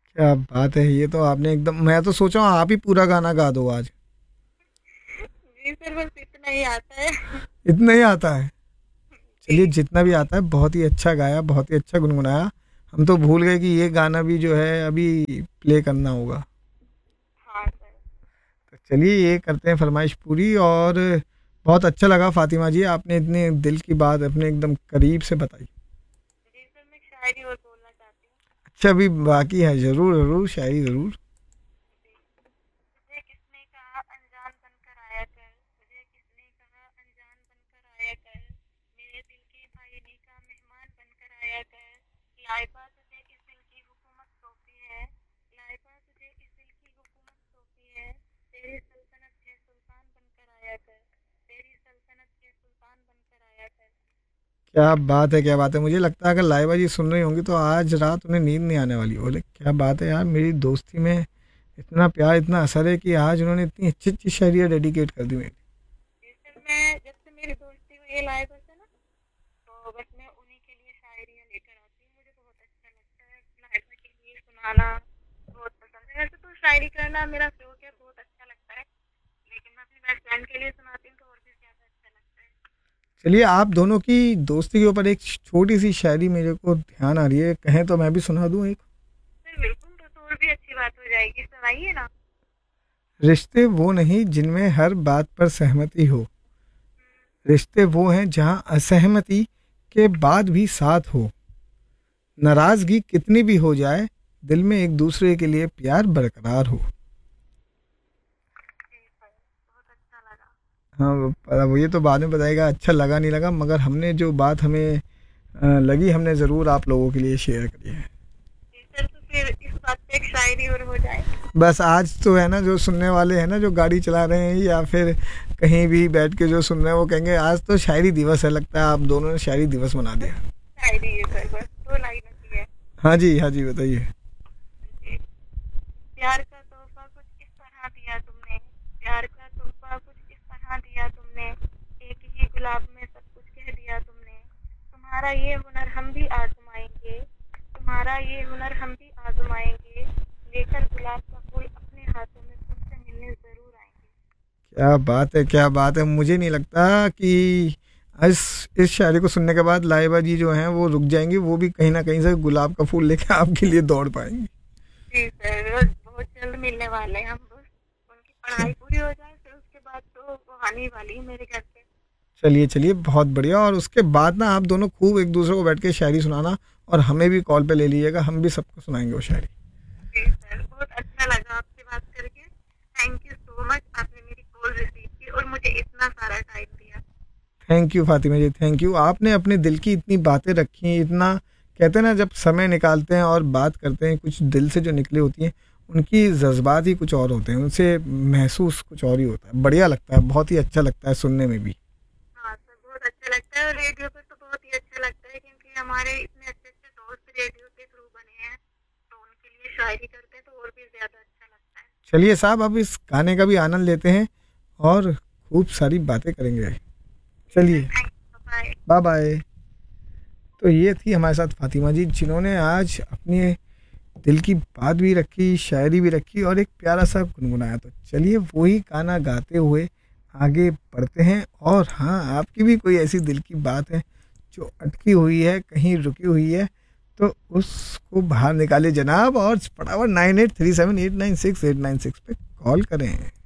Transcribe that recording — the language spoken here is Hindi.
क्या बात है, ये तो आपने एकदम, मैं तो सोचा हूँ आप ही पूरा गाना गा दो आज। जी सर, बस इतना ही आता है। इतना ही आता है? चलिए, जी। जितना भी आता है बहुत ही अच्छा गाया, बहुत ही अच्छा गुनगुनाया। हम तो भूल गए कि ये गाना भी जो है अभी प्ले करना होगा। हाँ सर। तो चलिए, ये करते हैं फरमाइश पूरी। और बहुत अच्छा लगा फातिमा जी, आपने इतने दिल की बात अपने एकदम करीब से बताई। जी सर, मैं एक शायरी और बोलना चाहती हूँ। अच्छा, अभी बाकी है, ज़रूर ज़रूर, शायरी ज़रूर। जी। तुझे किसने कहा अनजान बनकर आया कर, तुझे किसने कहा अनजान बनकर आया कर, मेरे दिल के आईने का मेहमान बनकर आया कर। लाइबा तुझे इस दिल की हुकूमत सौंपी है, लाइबा तुझे इस दिल की हुकूमत सौंपी है, तेरी सल्तनत के सुल्तान बनकर आया कर, तेरी सल्तनत के सुल्तान बनकर आया कर। क्या बात है, क्या बात है। मुझे लगता है अगर लाइबा जी सुन रही होंगी तो आज रात उन्हें नींद नहीं आने वाली। बोले क्या बात है यार, मेरी दोस्ती में इतना प्यार, इतना असर है कि आज उन्होंने इतनी अच्छी अच्छी शायरियाँ डेडिकेट कर दी मेरी। जी सर, मैं जब से मेरी दोस्ती हुई है लाइबा से ना, तो बस मैं उन्हीं के लिए शायरियाँ लेकर आती हूँ। मुझे बहुत अच्छा लगता है लाइबा के लिए सुनाना, बहुत पसंद है। वैसे तो शायरी करना मेरा शौक है, बहुत अच्छा लगता है, लेकिन मैं अपनी बेस्ट फ्रेंड के लिए सुनाती हूँ तो और भी ज़्यादा अच्छा लगता है। चलिए, आप दोनों की दोस्ती के ऊपर एक छोटी सी शायरी मेरे को ध्यान आ रही है, कहें तो मैं भी सुना दूं एक। सर बिल्कुल, तो और भी अच्छी बात हो जाएगी, सुनाइए ना। रिश्ते वो नहीं जिनमें हर बात पर सहमति हो, रिश्ते वो हैं जहाँ असहमति के बाद भी साथ हो, नाराजगी कितनी भी हो जाए, दिल में एक दूसरे के लिए प्यार बरकरार हो। जी सर, बहुत अच्छा लगा। हाँ, वो ये तो बाद में बताएगा अच्छा लगा नहीं लगा, मगर हमने जो बात हमें लगी, हमने ज़रूर आप लोगों के लिए शेयर करी है। जी सर, तो फिर इस बात पे एक शायरी और हो जाए। बस आज तो है ना, जो सुनने वाले हैं ना, जो गाड़ी चला रहे हैं या फिर कहीं भी बैठ के जो सुन रहे हैं, वो कहेंगे आज तो शायरी दिवस है। लगता है आप दोनों ने शायरी दिवस मना बस दिया। शायरी है सर, बस दो लाइनों की है। हाँ जी, हाँ जी, बताइए। जी। प्यार का तोहफा कुछ इस तरह दिया तुमने, प्यार का तोहफा कुछ इस तरह दिया तुमने, एक ही गुलाब में सब कुछ कह दिया तुमने। तुम्हारा ये हुनर हम भी आजमाएंगे, तुम्हारा ये हुनर हम भी आजमाएंगे, लेकर गुलाब का फूल अपने हाथों में तुमसे मिलने जरूर आएंगे। क्या बात है, क्या बात है। मुझे नहीं लगता कि इस शायरी को सुनने के बाद लाइबा जी जो हैं वो रुक जाएंगी, वो भी कहीं ना कहीं से गुलाब का फूल लेके आपके लिए दौड़ पाएंगी। जी सर, बस बहुत जल्द मिलने वाले हैं हम, बस उनकी पढ़ाई पूरी हो जाए फिर उसके बाद तो वो आने ही वाली है मेरे घर पे। चलिए चलिए, बहुत बढ़िया। और उसके बाद ना आप दोनों खूब एक दूसरे को बैठ के शायरी सुनाना, और हमें भी कॉल पे ले लीजिएगा, हम भी सबको सुनाएंगे वो शायरी। जी सर, बहुत अच्छा लगा आपसे बात करके। थैंक यू सो मच, आपने मेरी कॉल रिसीव की और मुझे इतना सारा टाइम दिया। Thank you Fatima ji, thank you. आपने अपने दिल की इतनी बातें रखी, इतना कहते हैं ना, जब समय निकालते हैं और बात करते हैं, कुछ दिल से जो निकली होती हैं, उनकी जज्बात ही कुछ और होते हैं, उनसे महसूस कुछ और ही होता है। बढ़िया लगता है, बहुत ही अच्छा लगता है सुनने में भी। हाँ सर, बहुत अच्छा लगता है और रेडियो पर तो बहुत ही अच्छा लगता है, क्योंकि हमारे इतने अच्छे अच्छे दोस्त रेडियो के थ्रू बने हैं, तो उनके लिए शायरी करते हैं तो और भी ज़्यादा अच्छा लगता है। चलिए साहब, अब इस गाने का भी आनंद लेते हैं और खूब सारी बातें करेंगे। जी सर, चलिए, thank you, bye. Bye bye. तो ये थी हमारे साथ फातिमा जी, जिन्होंने आज अपने दिल की बात भी रखी, शायरी भी रखी और एक प्यारा सा गुनगुनाया। तो चलिए, वही गाना गाते हुए आगे बढ़ते हैं। और हाँ, आपकी भी कोई ऐसी दिल की बात है जो अटकी हुई है, कहीं रुकी हुई है, तो उसको बाहर निकालिए जनाब, और फटाफट 9837896896 पे कॉल करें।